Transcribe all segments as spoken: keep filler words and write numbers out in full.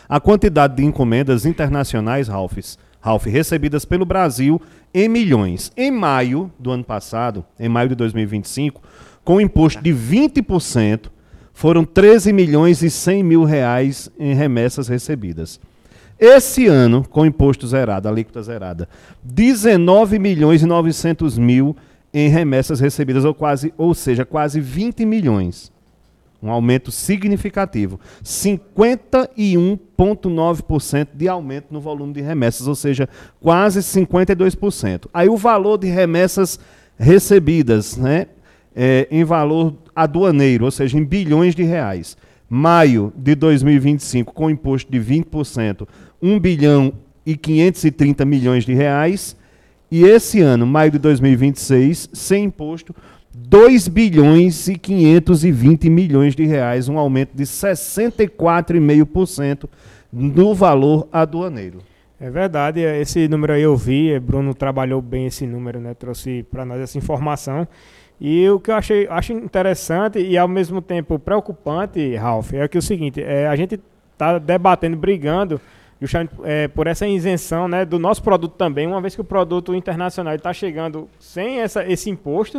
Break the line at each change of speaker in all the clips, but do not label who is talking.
a quantidade de encomendas internacionais, Ralph, Ralph, recebidas pelo Brasil em milhões. Em maio do ano passado, em maio de dois mil e vinte e cinco, com imposto de vinte por cento, foram treze milhões e cem mil reais em remessas recebidas. Esse ano, com imposto zerado, alíquota zerada, dezenove milhões e novecentos mil em remessas recebidas, ou, quase, ou seja, quase vinte milhões. Um aumento significativo. cinquenta e um vírgula nove por cento de aumento no volume de remessas, ou seja, quase cinquenta e dois por cento. Aí o valor de remessas recebidas, né, é, em valor aduaneiro, ou seja, em bilhões de reais. Maio de dois mil e vinte e cinco, com imposto de vinte por cento, um bilhão e quinhentos e trinta milhões de reais. E esse ano, maio de dois mil e vinte e seis, sem imposto, dois bilhões e quinhentos e vinte milhões de reais, um aumento de sessenta e quatro vírgula cinco por cento no valor aduaneiro.
É verdade, esse número aí eu vi, Bruno trabalhou bem esse número, né? Trouxe para nós essa informação. E o que eu achei, acho interessante e ao mesmo tempo preocupante, Ralph, é que é o seguinte, é, a gente está debatendo, brigando, justamente é, por essa isenção, né, do nosso produto também, uma vez que o produto internacional está chegando sem essa, esse imposto,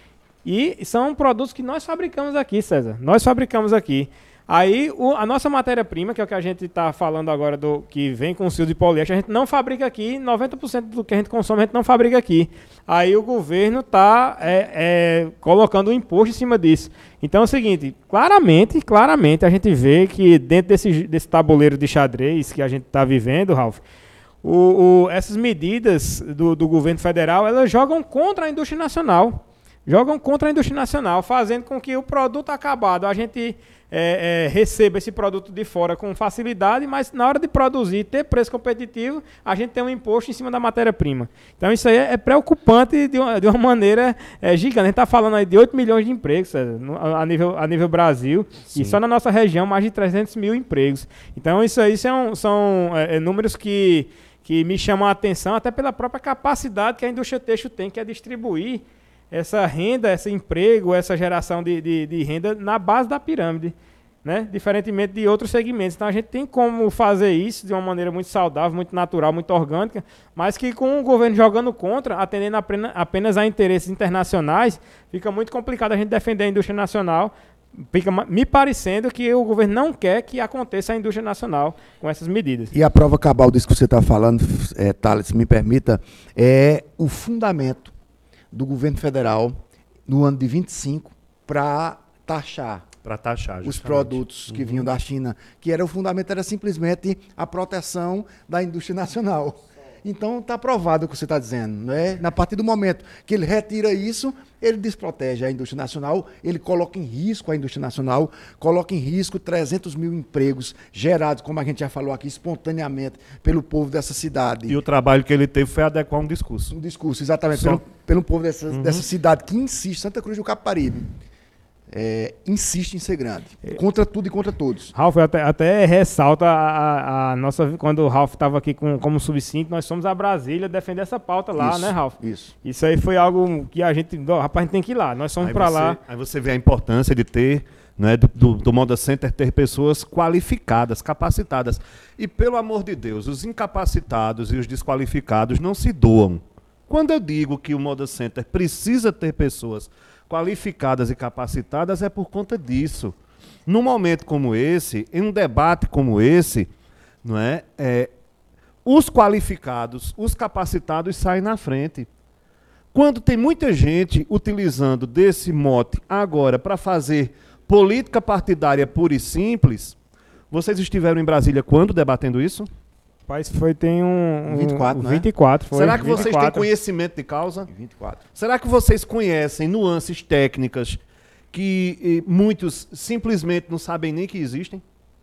e são produtos que nós fabricamos aqui, César, nós fabricamos aqui. Aí o, a nossa matéria-prima, que é o que a gente está falando agora, do, que vem com o fio de poliéster, a gente não fabrica aqui, noventa por cento do que a gente consome a gente não fabrica aqui. Aí o governo está é, é, colocando um imposto em cima disso. Então é o seguinte, claramente, claramente a gente vê que dentro desse, desse tabuleiro de xadrez que a gente está vivendo, Ralph, o, o, essas medidas do, do governo federal, elas jogam contra a indústria nacional. Jogam contra a indústria nacional, fazendo com que o produto acabado, a gente é, é, receba esse produto de fora com facilidade, mas na hora de produzir, ter preço competitivo, a gente tem um imposto em cima da matéria-prima. Então isso aí é preocupante de uma, de uma maneira é, gigante. A gente está falando aí de oito milhões de empregos, César, a nível, a nível Brasil, Sim. E só na nossa região mais de trezentos mil empregos. Então isso aí são, são é, números que, que me chamam a atenção, até pela própria capacidade que a indústria têxtil tem, que é distribuir essa renda, esse emprego, essa geração de, de, de renda na base da pirâmide, né? Diferentemente de outros segmentos. Então a gente tem como fazer isso de uma maneira muito saudável, muito natural, muito orgânica, mas que com o governo jogando contra, atendendo apenas a interesses internacionais, fica muito complicado a gente defender a indústria nacional. Fica me parecendo que o governo não quer que aconteça a indústria nacional com essas medidas.
E a prova cabal disso que você está falando, é, Thales, me permita, é o fundamento do governo federal no ano de vinte e cinco para taxar,
para taxar
os produtos que uhum. vinham da China, que era o fundamento era simplesmente a proteção da indústria nacional. Então está provado o que você está dizendo, né? Na partir do momento que ele retira isso, ele desprotege a indústria nacional, ele coloca em risco a indústria nacional, coloca em risco trezentos mil empregos gerados, como a gente já falou aqui, espontaneamente pelo povo dessa cidade.
E o trabalho que ele teve foi adequar um discurso.
Um discurso, exatamente, pelo, pelo povo dessa, uhum. dessa cidade que insiste, Santa Cruz do Capibaribe. É, insiste em ser grande, contra tudo e contra todos.
Ralph, até, até ressalta a, a, a nossa, quando o Ralph estava aqui com, como subcinto, nós fomos a Brasília defender essa pauta lá,
isso,
né, Ralph?
Isso.
Isso aí foi algo que a gente, ó, rapaz, a gente tem que ir lá, nós fomos para lá.
Aí você vê a importância de ter, né, do, do, do Moda Center, ter pessoas qualificadas, capacitadas. E, pelo amor de Deus, os incapacitados e os desqualificados não se doam. Quando eu digo que o Moda Center precisa ter pessoas qualificadas e capacitadas, é por conta disso. Num momento como esse, em um debate como esse, não é, é, os qualificados, os capacitados saem na frente. Quando tem muita gente utilizando desse mote agora para fazer política partidária pura e simples, vocês estiveram em Brasília quando debatendo isso?
Rapaz, foi, tem um... um
vinte e quatro,
um,
né?
vinte e quatro, foi.
Será que vocês
vinte e quatro.
têm conhecimento de causa?
vinte e quatro.
Será que vocês conhecem nuances técnicas que eh, muitos simplesmente não sabem nem que existem?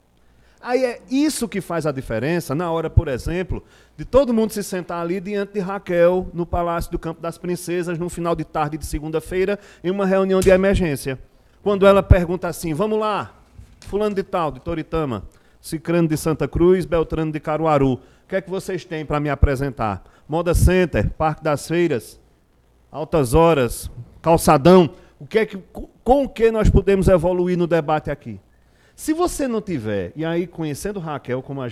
Aí é isso que faz a diferença na hora, por exemplo, de todo mundo se sentar ali diante de Raquel, no Palácio do Campo das Princesas, no final de tarde de segunda-feira, em uma reunião de emergência. Quando ela pergunta assim, vamos lá, fulano de tal, de Toritama, Cicrano de Santa Cruz, Beltrano de Caruaru. O que é que vocês têm para me apresentar? Moda Center, Parque das Feiras, Altas Horas, Calçadão. O que é que, com o que nós podemos evoluir no debate aqui? Se você não tiver, e aí conhecendo Raquel como a